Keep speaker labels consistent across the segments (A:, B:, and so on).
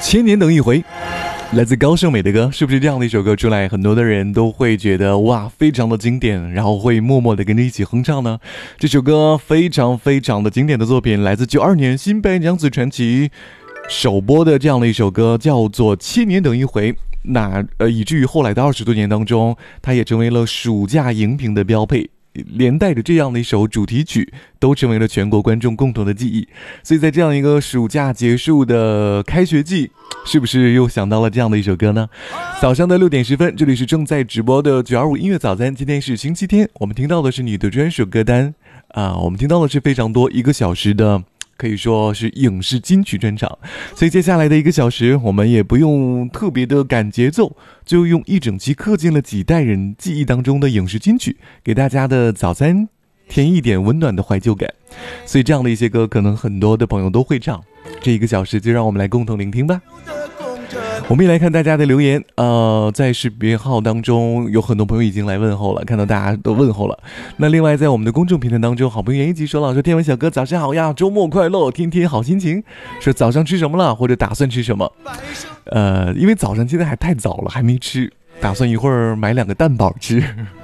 A: 千年等一回，来自高胜美的歌，是不是这样的一首歌出来，很多的人都会觉得哇，非常的经典，然后会默默的跟着一起哼唱呢？这首歌非常非常的经典的作品，来自92年新白娘子传奇首播的这样的一首歌，叫做《千年等一回》。那以至于后来的20多年当中，它也成为了暑假荧屏的标配。连带着这样的一首主题曲都成为了全国观众共同的记忆，所以在这样一个暑假结束的开学季，是不是又想到了这样的一首歌呢？早上的6点10分，这里是正在直播的925音乐早餐，今天是星期天，我们听到的是你的专属歌单我们听到的是非常多1个小时的可以说是影视金曲专场，所以接下来的1个小时，我们也不用特别的赶节奏，就用一整期刻进了几代人记忆当中的影视金曲，给大家的早餐添一点温暖的怀旧感。所以这样的一些歌，可能很多的朋友都会唱。这1个小时就让我们来共同聆听吧。我们也来看大家的留言，在视频号当中有很多朋友已经来问候了，看到大家都问候了。那另外在我们的公众平台当中，好朋友严一吉说了，说天文小哥早上好呀，周末快乐，天天好心情。说早上吃什么了，或者打算吃什么？因为早上现在还太早了，还没吃，打算一会儿买2个蛋堡吃。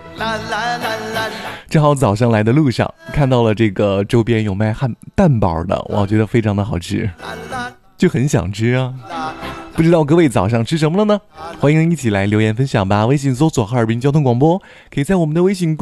A: 正好早上来的路上看到了这个周边有卖蛋堡的，我觉得非常的好吃，就很想吃啊。不知道各位早上吃什么了呢？欢迎一起来留言分享吧。微信搜索哈尔滨交通广播，可以在我们的微信